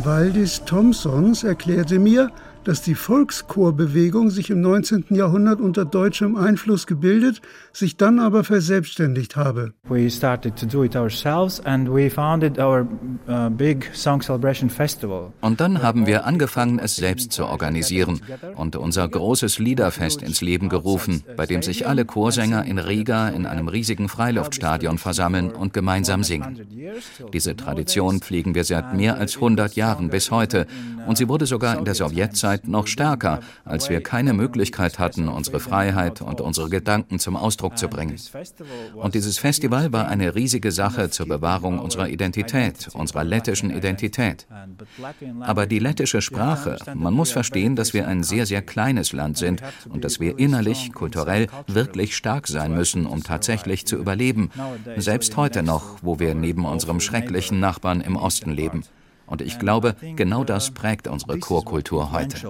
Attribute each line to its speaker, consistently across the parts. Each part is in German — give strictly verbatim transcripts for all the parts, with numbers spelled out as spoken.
Speaker 1: Valdis Thomsons erklärte mir, dass die Volkschorbewegung sich im neunzehnten Jahrhundert unter deutschem Einfluss gebildet, sich dann aber verselbstständigt habe.
Speaker 2: We started to do it ourselves and we founded our uh, big song celebration festival.
Speaker 3: Und dann haben wir angefangen, es selbst zu organisieren und unser großes Liederfest ins Leben gerufen, bei dem sich alle Chorsänger in Riga in einem riesigen Freiluftstadion versammeln und gemeinsam singen. Diese Tradition pflegen wir seit mehr als hundert Jahren bis heute und sie wurde sogar in der Sowjetzeit noch stärker, als wir keine Möglichkeit hatten, unsere Freiheit und unsere Gedanken zum Ausdruck zu bringen. Und dieses Festival war eine riesige Sache zur Bewahrung unserer Identität, unserer lettischen Identität. Aber die lettische Sprache, man muss verstehen, dass wir ein sehr, sehr kleines Land sind und dass wir innerlich, kulturell wirklich stark sein müssen, um tatsächlich zu überleben, selbst heute noch, wo wir neben unserem schrecklichen Nachbarn im Osten leben. Und ich glaube, genau das prägt unsere Chorkultur heute.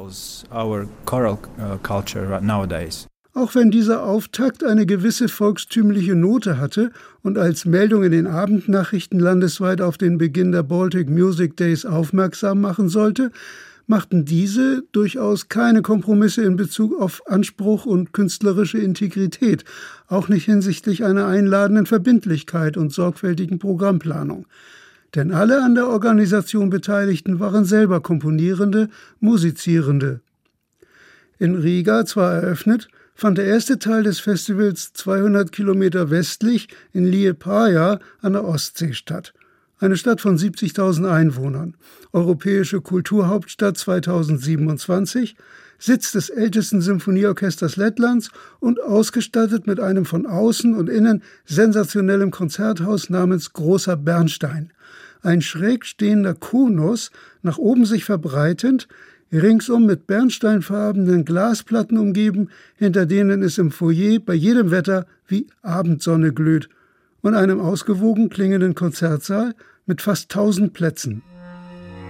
Speaker 1: Auch wenn dieser Auftakt eine gewisse volkstümliche Note hatte und als Meldung in den Abendnachrichten landesweit auf den Beginn der Baltic Music Days aufmerksam machen sollte, machten diese durchaus keine Kompromisse in Bezug auf Anspruch und künstlerische Integrität, auch nicht hinsichtlich einer einladenden Verbindlichkeit und sorgfältigen Programmplanung. Denn alle an der Organisation Beteiligten waren selber Komponierende, Musizierende. In Riga zwar eröffnet, fand der erste Teil des Festivals zweihundert Kilometer westlich in Liepaja an der Ostsee statt. Eine Stadt von siebzigtausend Einwohnern, europäische Kulturhauptstadt zweitausendsiebenundzwanzig, Sitz des ältesten Symphonieorchesters Lettlands und ausgestattet mit einem von außen und innen sensationellem Konzerthaus namens Großer Bernstein. Ein schräg stehender Konus, nach oben sich verbreitend, ringsum mit bernsteinfarbenen Glasplatten umgeben, hinter denen es im Foyer bei jedem Wetter wie Abendsonne glüht, und einem ausgewogen klingenden Konzertsaal mit fast tausend Plätzen.